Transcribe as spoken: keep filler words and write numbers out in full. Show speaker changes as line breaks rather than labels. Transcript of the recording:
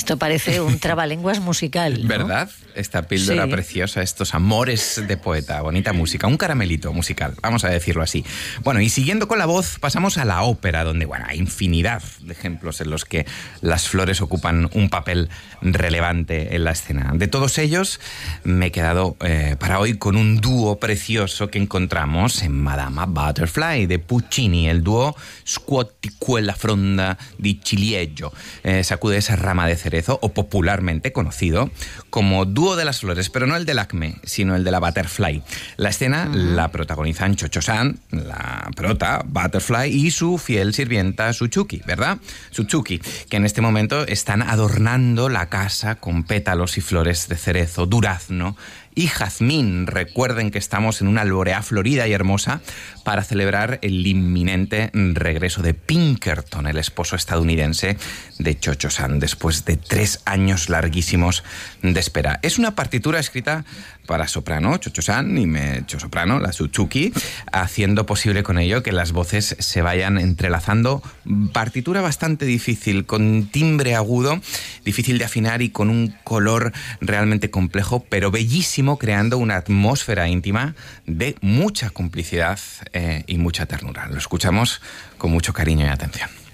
Esto parece un trabalenguas musical, ¿no?
¿Verdad? Esta píldora
sí.
preciosa, estos amores de poeta, bonita música, un caramelito musical, vamos a decirlo así. Bueno, y siguiendo con la voz, pasamos a la ópera, donde, bueno, hay infinidad de ejemplos en los que las flores ocupan un papel relevante en la escena. De todos ellos, me he quedado eh, para hoy con un dúo precioso que encontramos en Madama Butterfly, de Puccini, el dúo Scuoti quella fronda di ciliegio. Eh, sacude esa rama de cerezo, o popularmente conocido como dúo de las flores, pero no el del Acme, sino el de la Butterfly. La escena uh-huh. la protagonizan Cho-Cho-San, la prota, Butterfly, y su fiel sirvienta Suzuki, ¿verdad? Suzuki, que en este momento están adornando la casa con pétalos y flores de cerezo, durazno y jazmín. Recuerden que estamos en una alborea florida y hermosa para celebrar el inminente regreso de Pinkerton, el esposo estadounidense de Cho-Cho-San, después de tres años larguísimos de espera. Es una partitura escrita para soprano, Cho-Cho-San, y mezzosoprano, la Suzuki, haciendo posible con ello que las voces se vayan entrelazando. Partitura bastante difícil, con timbre agudo, difícil de afinar y con un color realmente complejo, pero bellísimo, creando una atmósfera íntima de mucha complicidad eh, y mucha ternura. Lo escuchamos con mucho cariño y atención.